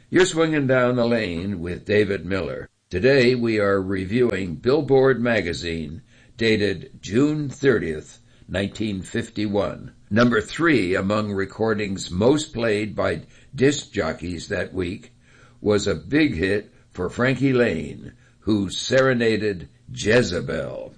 You're swinging down the lane with David Miller. Today we are reviewing Billboard magazine, dated June 30th, 1951. Number 3 among recordings most played by disc jockeys that week was a big hit for Frankie Laine, who serenaded Jezebel.